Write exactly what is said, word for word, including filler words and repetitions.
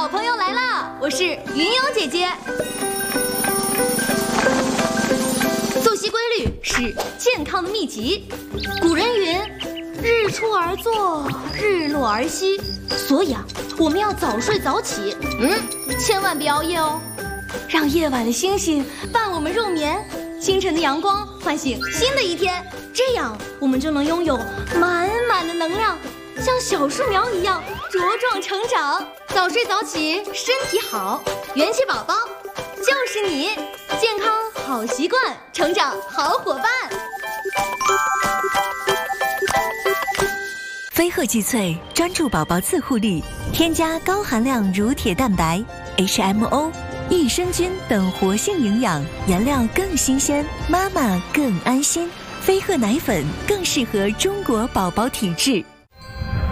小朋友来啦！我是云游姐姐。作息规律是健康的秘籍。古人云：“日出而作，日落而息。”所以啊，我们要早睡早起。嗯，千万别熬夜哦，让夜晚的星星伴我们入眠，清晨的阳光唤醒新的一天。这样，我们就能拥有满满的能量，像小树苗一样茁壮成长。早睡早起，身体好，元气宝宝就是你，健康好习惯，成长好伙伴。 飞鹤济萃专注宝宝自护力，添加高含量乳铁蛋白、H M O、益生菌等活性营养，原料更新鲜，妈妈更安心。飞鹤奶粉更适合中国宝宝体质。